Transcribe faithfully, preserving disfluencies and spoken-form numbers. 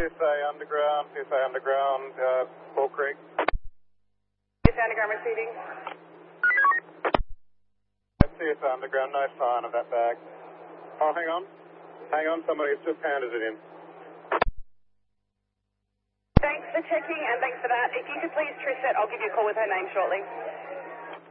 S A Underground, C S A Underground, uh, Bull Creek. C S A Underground receiving. C S A Underground, no sign of that bag. Oh, hang on. Hang on, somebody's just handed it in. Thanks for checking and thanks for that. If you could please Trish it, I'll give you a call with her name shortly.